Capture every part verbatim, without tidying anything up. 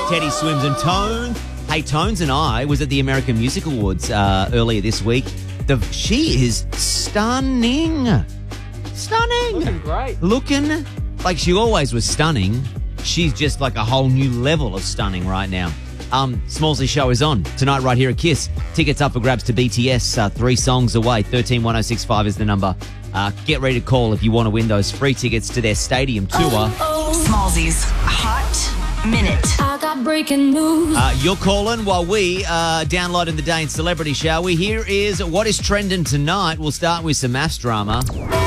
Teddy Swims and Tone. Hey, Tones and I was at the American Music Awards uh, earlier this week. The, she is stunning. Stunning. Looking great. Looking like she always was stunning. She's just like a whole new level of stunning right now. Um, Smallsy show is on tonight right here at Kiss. Tickets up for grabs to B T S. Uh, three songs away. one three one oh six five is the number. Uh, get ready to call if you want to win those free tickets to their stadium tour. Oh, oh. Smallsy's Hot Minute. I got breaking news. Uh, you're calling while we uh, downloading the day in celebrity, shall we? Here is what is trending tonight. We'll start with some maths drama.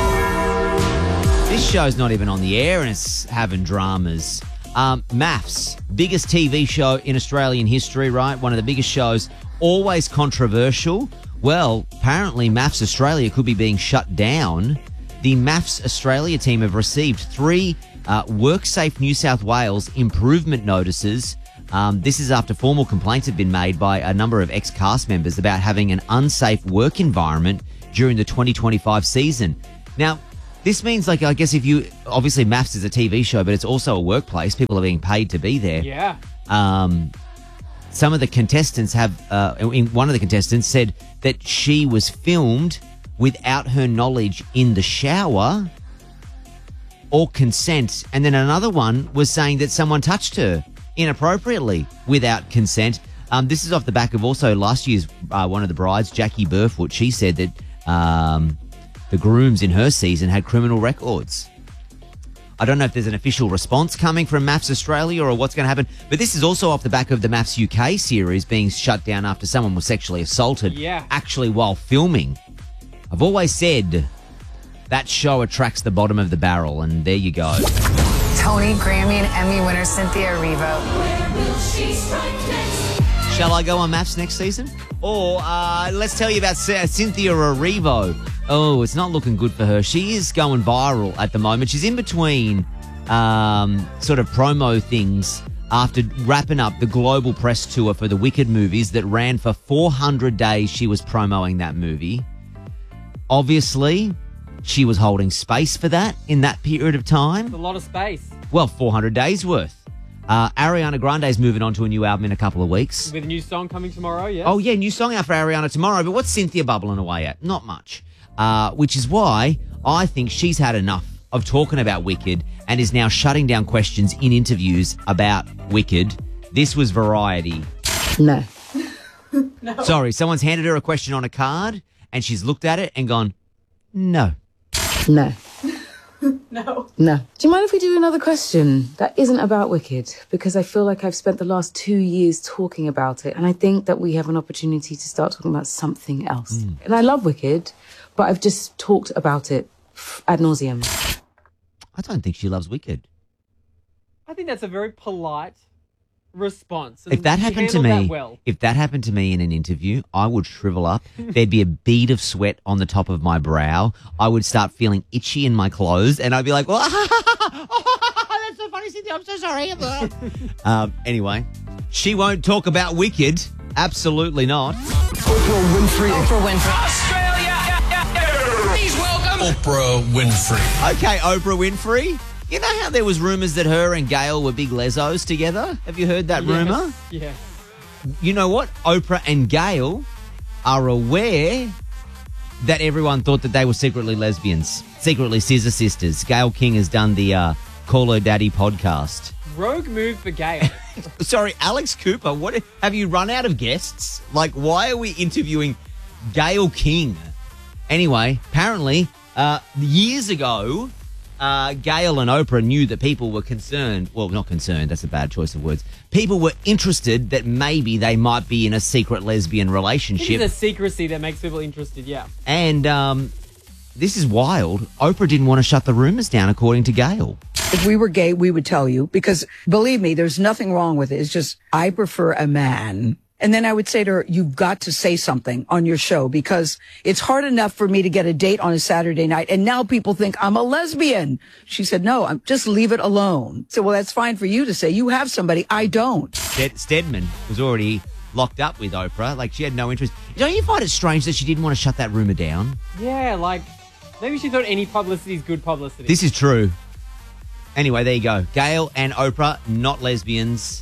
This show's not even on the air and it's having dramas. Um, Maths, biggest T V show in Australian history, right? One of the biggest shows, always controversial. Well, apparently Maths Australia could be being shut down. The Maths Australia team have received three uh, WorkSafe New South Wales improvement notices. Um, this is after formal complaints have been made by a number of ex-cast members about having an unsafe work environment during the twenty twenty-five season. Now, this means, like, I guess if you, obviously Maths is a T V show, but it's also a workplace. People are being paid to be there. Yeah. Um, some of the contestants have, uh, in one of the contestants said that she was filmed without her knowledge in the shower or consent. And then another one was saying that someone touched her inappropriately without consent. Um, this is off the back of also last year's, uh, one of the brides, Jackie Burfoot. She said that, um, the grooms in her season had criminal records. I don't know if there's an official response coming from Maths Australia or what's going to happen, but this is also off the back of the Maths U K series being shut down after someone was sexually assaulted, yeah. actually while filming. I've always said that show attracts the bottom of the barrel, and there you go. Tony, Grammy, and Emmy winner Cynthia Erivo. Shall I go on Maths next season? Or uh, let's tell you about C- Cynthia Erivo. Oh, it's not looking good for her. She is going viral at the moment. She's in between um, sort of promo things after wrapping up the global press tour for the Wicked movies that ran for four hundred days. She was promoting that movie. Obviously, she was holding space for that in that period of time. It's a lot of space. Well, four hundred days worth. Uh, Ariana Grande's moving on to a new album in a couple of weeks. With a new song coming tomorrow, yes. Oh, yeah, new song out for Ariana tomorrow. But what's Cynthia bubbling away at? Not much. Uh, which is why I think she's had enough of talking about Wicked and is now shutting down questions in interviews about Wicked. This was Variety. No. No. Sorry, someone's handed her a question on a card and she's looked at it and gone, no. No. No. No. Do you mind if we do another question that isn't about Wicked? Because I feel like I've spent the last two years talking about it, and I think that we have an opportunity to start talking about something else. Mm. And I love Wicked, but I've just talked about it ad nauseum. I don't think she loves Wicked. I think that's a very polite response. If that she happened to handled me, that well. if that happened to me in an interview, I would shrivel up. There'd be a bead of sweat on the top of my brow. I would start feeling itchy in my clothes, and I'd be like, "Oh, that's so funny, Cynthia. I'm so sorry." um, anyway, she won't talk about Wicked. Absolutely not. Oprah Winfrey. Oprah Winfrey. Australia. Please welcome Oprah Winfrey. Okay, Oprah Winfrey. You know how there was rumours that her and Gayle were big lesos together? Have you heard that Yes. rumour? Yeah. You know what? Oprah and Gayle are aware that everyone thought that they were secretly lesbians, secretly scissor sisters. Gayle King has done the uh, Call Her Daddy podcast. Rogue move for Gayle. Sorry, Alex Cooper, what have you run out of guests? Like, why are we interviewing Gayle King? Anyway, apparently, uh, years ago, Uh, Gayle and Oprah knew that people were concerned. Well, not concerned. That's a bad choice of words. People were interested that maybe they might be in a secret lesbian relationship. It's a secrecy that makes people interested, yeah. And um, this is wild. Oprah didn't want to shut the rumours down, according to Gayle. If we were gay, we would tell you, because believe me, there's nothing wrong with it. It's just, I prefer a man. And then I would say to her, you've got to say something on your show, because it's hard enough for me to get a date on a Saturday night. And now people think I'm a lesbian. She said, no, I'm, just leave it alone. So, well, that's fine for you to say. You have somebody. I don't. Sted- Stedman was already locked up with Oprah. Like, she had no interest. Don't you find it strange that she didn't want to shut that rumour down? Yeah, like, maybe she thought any publicity is good publicity. This is true. Anyway, there you go. Gayle and Oprah, not lesbians.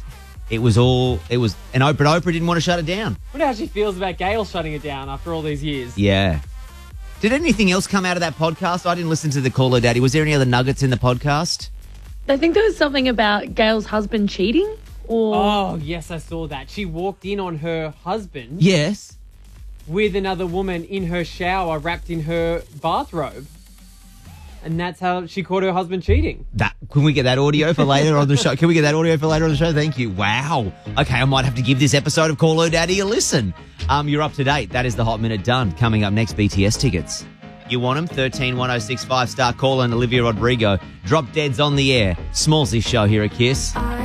it was all, it was, and Oprah, Oprah didn't want to shut it down. I wonder how she feels about Gail shutting it down after all these years. Yeah. Did anything else come out of that podcast? I didn't listen to the Call Her Daddy. Was there any other nuggets in the podcast? I think there was something about Gail's husband cheating. Or Oh, yes, I saw that. She walked in on her husband Yes. with another woman in her shower wrapped in her bathrobe. And that's how she caught her husband cheating. That, can we get that audio for later on the show? Can we get that audio for later on the show? Thank you. Wow. Okay, I might have to give this episode of Call Her Daddy a listen. Um, you're up to date. That is the Hot Minute done. Coming up next, B T S tickets. You want them? thirteen one oh six five star call and Olivia Rodrigo. Drop Dead's on the air. Smallsy show here at Kiss. I